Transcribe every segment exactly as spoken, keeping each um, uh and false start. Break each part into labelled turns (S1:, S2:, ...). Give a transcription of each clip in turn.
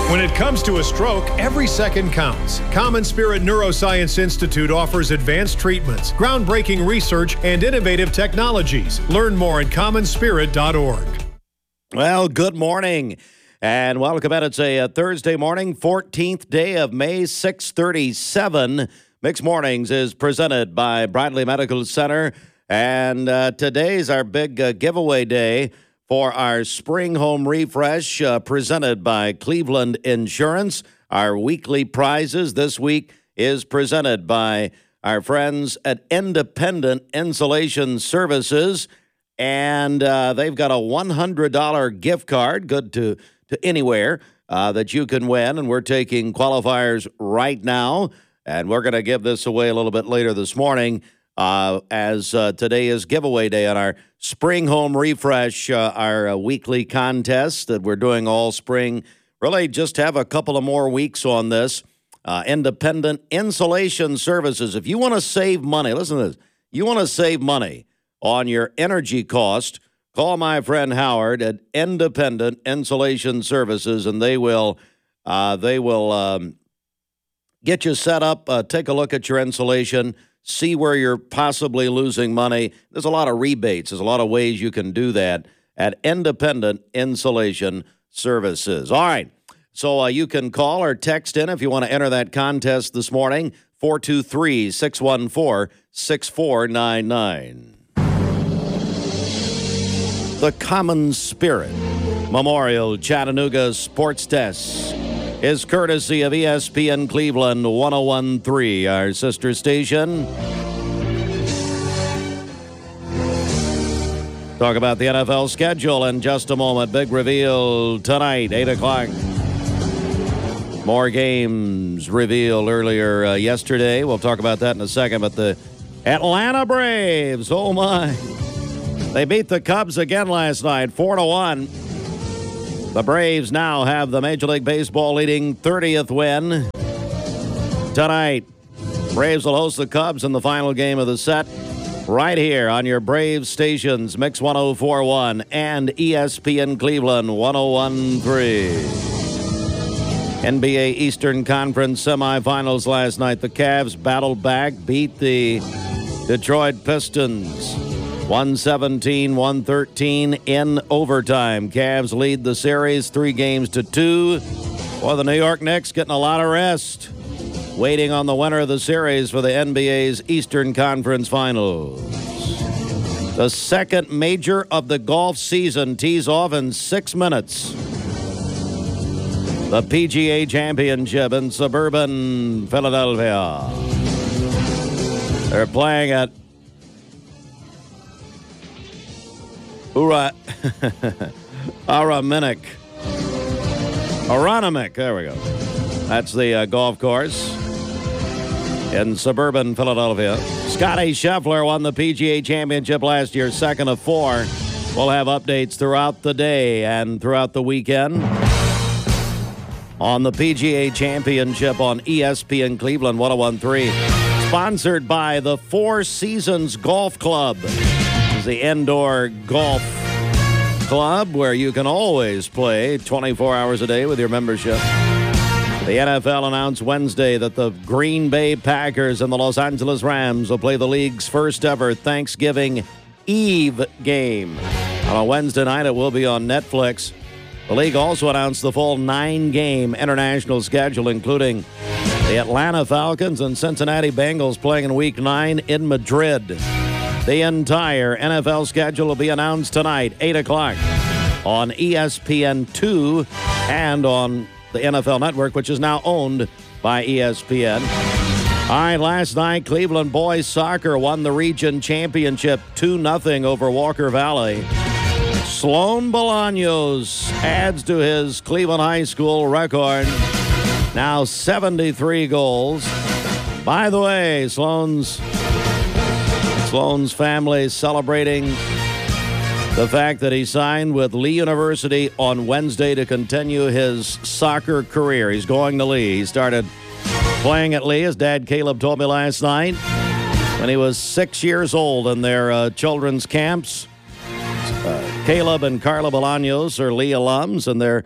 S1: When it comes to a stroke, every second counts. Common Spirit Neuroscience Institute offers advanced treatments, groundbreaking research, and innovative technologies. Learn more at common spirit dot org.
S2: Well, good morning and welcome in. It's a, a Thursday morning, fourteenth day of May, six thirty-seven. Mixed Mornings is presented by Bradley Medical Center, and uh, today's our big uh, giveaway day for our Spring Home Refresh uh, presented by Cleveland Insurance. Our weekly prizes this week is presented by our friends at Independent Insulation Services, and uh, they've got a one hundred dollars gift card, good to, to anywhere, uh, that you can win, and we're taking qualifiers right now, and we're going to give this away a little bit later this morning. Uh, as uh, today is giveaway day on our Spring Home Refresh, uh, our uh, weekly contest that we're doing all spring. Really just have a couple of more weeks on this. Uh, Independent Insulation Services. If you want to save money, listen to this. You want to save money on your energy cost, call my friend Howard at Independent Insulation Services, and they will, uh, they will um, get you set up, uh, take a look at your insulation, see where you're possibly losing money. There's a lot of rebates. There's a lot of ways you can do that at Independent Insulation Services. All right. So uh, you can call or text in if you want to enter that contest this morning, four two three, six one four, six four nine nine. The Common Spirit Memorial Chattanooga Sports Desk is courtesy of E S P N Cleveland one oh one point three, our sister station. Talk about the N F L schedule in just a moment. Big reveal tonight, eight o'clock. More games revealed earlier uh, yesterday. We'll talk about that in a second. But the Atlanta Braves, oh my. They beat the Cubs again last night, four to one. The Braves now have the Major League Baseball leading thirtieth win. Tonight, Braves will host the Cubs in the final game of the set right here on your Braves stations, Mix one oh four point one and E S P N Cleveland one oh one point three. N B A Eastern Conference semifinals last night. The Cavs battled back, beat the Detroit Pistons one seventeen, one thirteen in overtime. Cavs lead the series three games to two. Well, the New York Knicks getting a lot of rest, waiting on the winner of the series for the N B A's Eastern Conference Finals. The second major of the golf season tees off in six minutes. The P G A Championship in suburban Philadelphia. They're playing at Ura, Araminik. Aronimink, there we go. That's the uh, golf course in suburban Philadelphia. Scotty Scheffler won the P G A Championship last year, second of four. We'll have updates throughout the day and throughout the weekend on the P G A Championship on E S P N Cleveland one oh one point three. Sponsored by the Four Seasons Golf Club. The indoor golf club where you can always play twenty-four hours a day with your membership. The N F L announced Wednesday that the Green Bay Packers and the Los Angeles Rams will play the league's first ever Thanksgiving Eve game. On a Wednesday night, it will be on Netflix. The league also announced the full nine-game international schedule, including the Atlanta Falcons and Cincinnati Bengals playing in Week nine in Madrid. The entire N F L schedule will be announced tonight, eight o'clock, on E S P N two and on the N F L Network, which is now owned by E S P N. All right, last night, Cleveland boys soccer won the region championship two nothing over Walker Valley. Sloan Bolaños adds to his Cleveland High School record, now seventy-three goals. By the way, Sloan's... Sloan's family celebrating the fact that he signed with Lee University on Wednesday to continue his soccer career. He's going to Lee. He started playing at Lee, his dad Caleb told me last night, when he was six years old in their uh, children's camps. Uh, Caleb and Carla Bolaños are Lee alums, and they're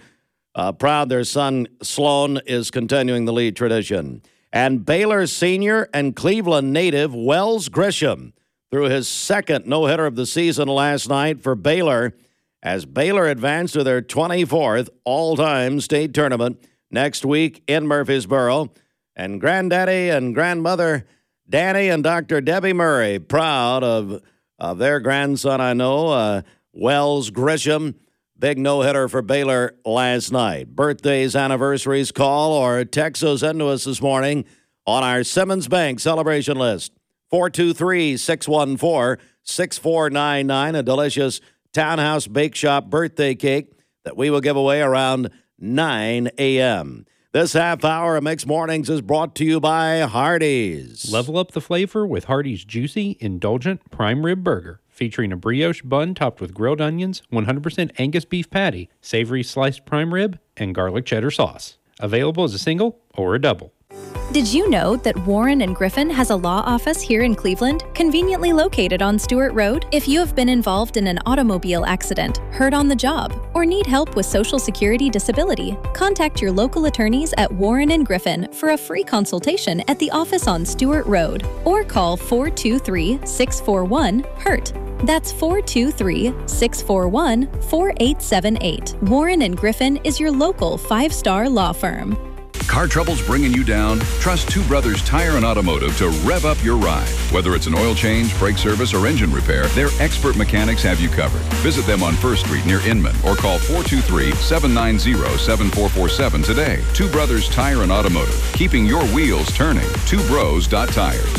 S2: Uh, proud their son Sloan is continuing the lead tradition. And Baylor senior and Cleveland native Wells Grisham threw his second no-hitter of the season last night for Baylor as Baylor advanced to their twenty-fourth all-time state tournament next week in Murfreesboro. And granddaddy and grandmother Danny and Doctor Debbie Murray proud of, of their grandson, I know, uh, Wells Grisham. Big no-hitter for Baylor last night. Birthdays, anniversaries, call or text those into us this morning on our Simmons Bank celebration list. four two three, six one four, six four nine nine, a delicious Townhouse Bake Shop birthday cake that we will give away around nine a.m. This half hour of Mixed Mornings is brought to you by Hardee's.
S3: Level up the flavor with Hardee's juicy, indulgent prime rib burger, featuring a brioche bun topped with grilled onions, one hundred percent Angus beef patty, savory sliced prime rib, and garlic cheddar sauce. Available as a single or a double.
S4: Did you know that Warren and Griffin has a law office here in Cleveland, conveniently located on Stewart Road? If you have been involved in an automobile accident, hurt on the job, or need help with Social Security disability, contact your local attorneys at Warren and Griffin for a free consultation at the office on Stewart Road, or call four two three, six four one, HURT. That's four two three, six four one, four eight seven eight. Warren and Griffin is your local five-star law firm.
S5: Car troubles bringing you down? Trust Two Brothers Tire and Automotive to rev up your ride. Whether it's an oil change, brake service, or engine repair, their expert mechanics have you covered. Visit them on First Street near Inman or call four two three, seven nine zero, seven four four seven today. Two Brothers Tire and Automotive, keeping your wheels turning. two bros dot tires.